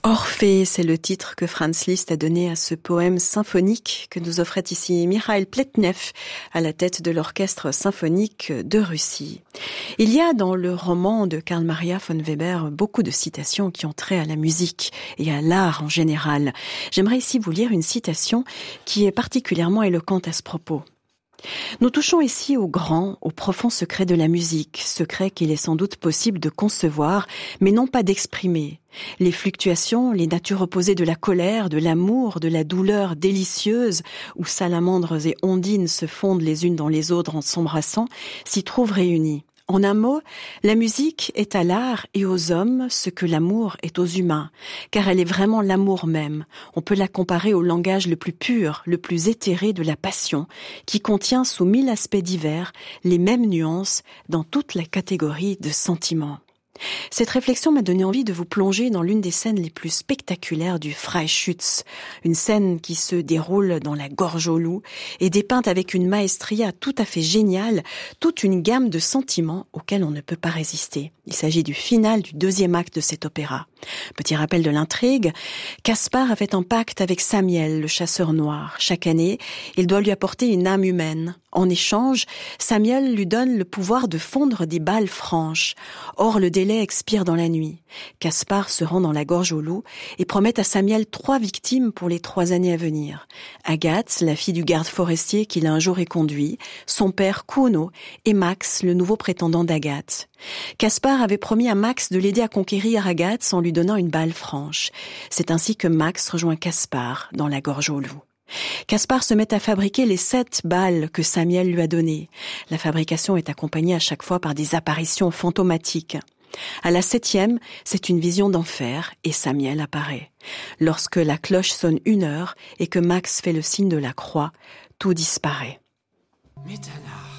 Orphée, c'est le titre que Franz Liszt a donné à ce poème symphonique que nous offrait ici Mikhail Pletnev à la tête de l'orchestre symphonique de Russie. Il y a dans le roman de Karl Maria von Weber beaucoup de citations qui ont trait à la musique et à l'art en général. J'aimerais ici vous lire une citation qui est particulièrement éloquente à ce propos. Nous touchons ici au grand, au profond secret de la musique, secret qu'il est sans doute possible de concevoir, mais non pas d'exprimer. Les fluctuations, les natures opposées de la colère, de l'amour, de la douleur délicieuse, où salamandres et ondines se fondent les unes dans les autres en s'embrassant, s'y trouvent réunies. En un mot, la musique est à l'art et aux hommes ce que l'amour est aux humains, car elle est vraiment l'amour même. On peut la comparer au langage le plus pur, le plus éthéré de la passion, qui contient sous 1000 aspects divers les mêmes nuances dans toute la catégorie de sentiments. Cette réflexion m'a donné envie de vous plonger dans l'une des scènes les plus spectaculaires du Freischütz, une scène qui se déroule dans la gorge au loup et dépeinte avec une maestria tout à fait géniale, toute une gamme de sentiments auxquels on ne peut pas résister. Il s'agit du final du deuxième acte de cet opéra. Petit rappel de l'intrigue, Caspar a fait un pacte avec Samiel, le chasseur noir. Chaque année, il doit lui apporter une âme humaine. En échange, Samiel lui donne le pouvoir de fondre des balles franches. Or, le délai expire dans la nuit. Caspar se rend dans la gorge au loup et promet à Samiel 3 victimes pour les 3 années à venir. Agathe, la fille du garde forestier qui l'a un jour éconduit, son père Kuno et Max, le nouveau prétendant d'Agathe. Caspar avait promis à Max de l'aider à conquérir Agathe en lui donnant une balle franche. C'est ainsi que Max rejoint Caspar dans la gorge au loup. Caspar se met à fabriquer les 7 balles que Samiel lui a données. La fabrication est accompagnée à chaque fois par des apparitions fantomatiques. À la 7e, c'est une vision d'enfer et Samiel apparaît. Lorsque la cloche sonne 1 heure et que Max fait le signe de la croix, tout disparaît. Mitternacht.